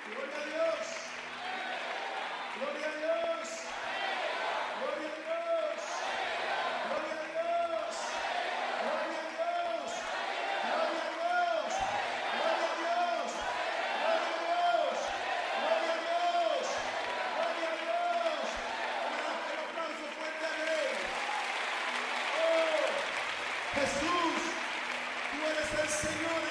Gloria a Dios. Gloria a Dios. Gloria a Dios. Gloria a Dios. Gloria a Dios. Gloria a Dios. Gloria a Dios. Gloria a Dios. Gloria a Dios. Gloria a Dios. Dale un aplauso fuerte a Él. Oh, Jesús, tú eres el Señor.